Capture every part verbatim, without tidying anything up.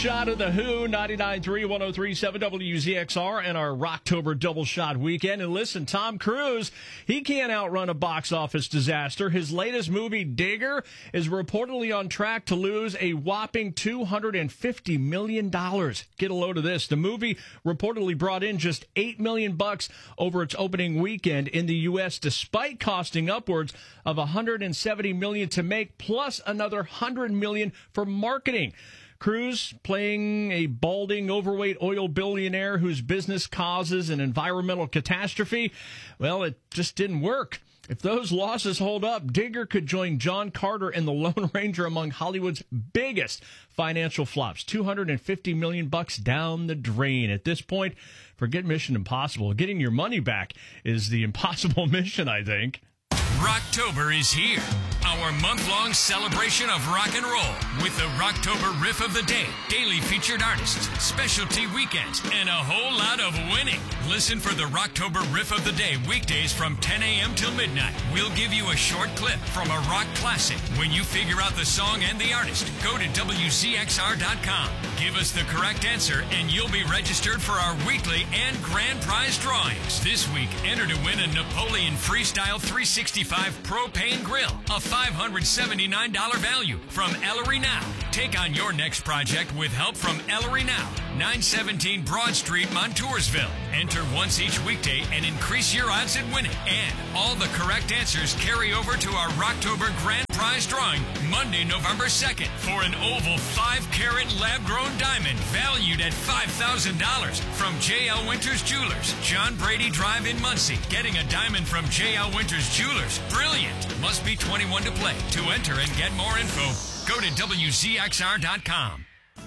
Shot of the Who, ninety-nine point three, one oh three point seven W Z X R, and our Rocktober double shot weekend. And listen, Tom Cruise, he can't outrun a box office disaster. His latest movie, Digger, is reportedly on track to lose a whopping two hundred fifty million dollars. Get a load of this. The movie reportedly brought in just eight million dollars bucks over its opening weekend in the U S, despite costing upwards of one hundred seventy million dollars to make, plus another one hundred million dollars for marketing. Cruise playing a balding, overweight oil billionaire whose business causes an environmental catastrophe. Well, it just didn't work. If those losses hold up, Digger could join John Carter and The Lone Ranger among Hollywood's biggest financial flops. two hundred fifty million dollars bucks down the drain. At this point, forget Mission Impossible. Getting your money back is the impossible mission, I think. Rocktober is here. Our month-long celebration of rock and roll with the Rocktober Riff of the Day, daily featured artists, specialty weekends, and a whole lot of winning. Listen for the Rocktober Riff of the Day weekdays from ten a.m. till midnight. We'll give you a short clip from a rock classic. When you figure out the song and the artist, go to W Z X R dot com. Give us the correct answer and you'll be registered for our weekly and grand prize drawings. This week, enter to win a Napoleon Freestyle three sixty-five propane grill, a five hundred seventy-nine dollars value from Ellery Now. Take on your next project with help from Ellery Now, nine seventeen Broad Street, Montoursville. Enter once each weekday and increase your odds at winning. And all the correct answers carry over to our Rocktober Grand Prize drawing Monday, November second for an oval five carat lab-grown diamond valued at five thousand dollars from J L Winters Jewelers, John Brady Drive in Muncie. Getting a diamond from J L Winters Jewelers, brilliant. Must be twenty-one to play. To enter and get more info, go to W Z X R dot com.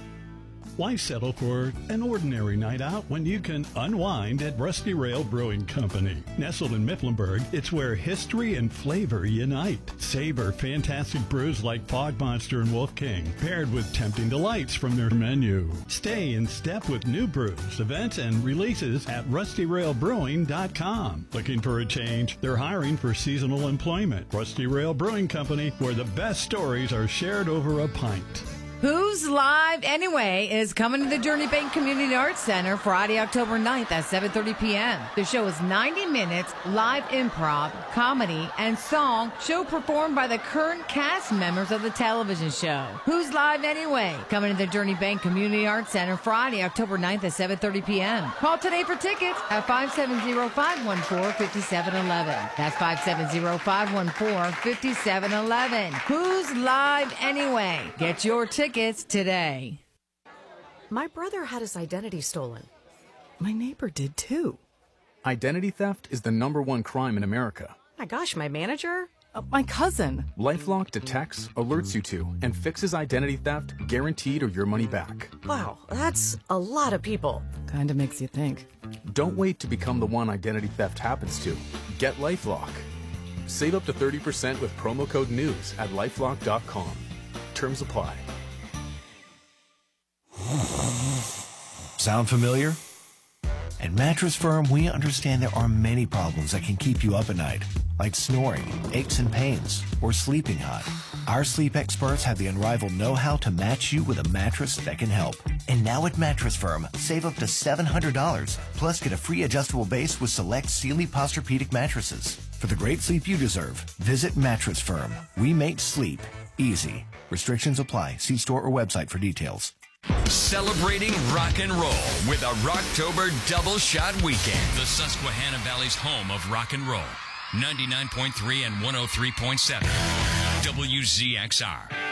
Why settle for an ordinary night out when you can unwind at Rusty Rail Brewing Company? Nestled in Mifflinburg, it's where history and flavor unite. Savor fantastic brews like Fog Monster and Wolf King, paired with tempting delights from their menu. Stay in step with new brews, events, and releases at rusty rail brewing dot com. Looking for a change? They're hiring for seasonal employment. Rusty Rail Brewing Company, where the best stories are shared over a pint. Who's Live Anyway is coming to the Journey Bank Community Arts Center Friday, October ninth at seven thirty p.m. The show is ninety minutes, live improv, comedy, and song, show performed by the current cast members of the television show. Who's Live Anyway? Coming to the Journey Bank Community Arts Center Friday, October ninth at seven thirty p.m. Call today for tickets at five seven zero, five one four, five seven one one. That's five seven zero, five one four, five seven one one. Who's Live Anyway? Get your tickets today. My brother had his identity stolen. My neighbor did too. Identity theft is the number one crime in America. My gosh, my manager? Uh, my cousin. LifeLock detects, alerts you to, and fixes identity theft, guaranteed or your money back. Wow, that's a lot of people. Kinda makes you think. Don't wait to become the one identity theft happens to. Get LifeLock. Save up to thirty percent with promo code NEWS at lifelock dot com. Terms apply. Sound familiar? At Mattress Firm, we understand there are many problems that can keep you up at night, like snoring, aches and pains, or sleeping hot. Our sleep experts have the unrivaled know-how to match you with a mattress that can help. And now at Mattress Firm, save up to seven hundred dollars, plus get a free adjustable base with select Sealy Posturepedic mattresses. For the great sleep you deserve, visit Mattress Firm. We make sleep easy. Restrictions apply. See store or website for details. Celebrating rock and roll with a Rocktober double shot weekend. The Susquehanna Valley's home of rock and roll. ninety-nine point three and one oh three point seven. W Z X R.